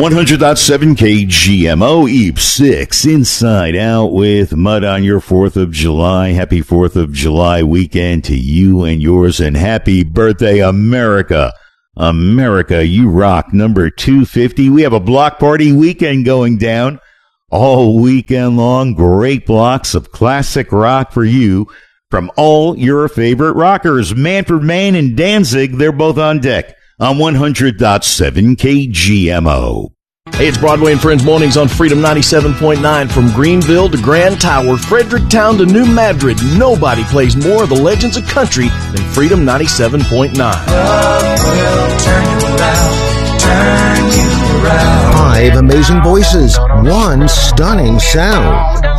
100.7 KGMO, Eep 6, Inside Out with Mud on your 4th of July. Happy 4th of July weekend to you and yours, and happy birthday, America. America, you rock. Number 250. We have a block party weekend going down all weekend long. Great blocks of classic rock for you from all your favorite rockers. Manfred Mann and Danzig, they're both on deck on 100.7 KGMO. Hey, it's Broadway and Friends Mornings on Freedom 97.9. From Greenville to Grand Tower, Fredericktown to New Madrid, nobody plays more of the legends of country than Freedom 97.9. Love will turn you around, turn you around. 5 amazing voices, 1 stunning sound.